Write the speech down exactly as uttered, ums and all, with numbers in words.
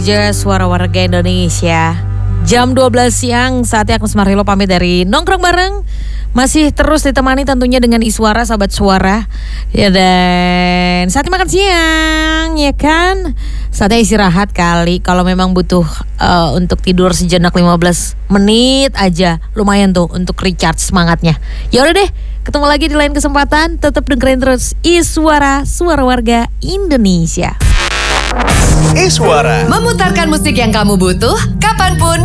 Ja, Suara Warga Indonesia. Jam dua belas siang, saatnya aku Marilo pamit dari Nongkrong Bareng. Masih terus ditemani tentunya dengan Iswara, sahabat suara. Ya, dan saatnya makan siang, ya kan? Saatnya istirahat kali. Kalau memang butuh uh, untuk tidur sejenak lima belas menit aja, lumayan tuh untuk recharge semangatnya. Ya udah deh, ketemu lagi di lain kesempatan. Tetap dengerin terus Iswara, Suara Warga Indonesia. Iswara Memutarkan musik yang kamu butuh kapanpun.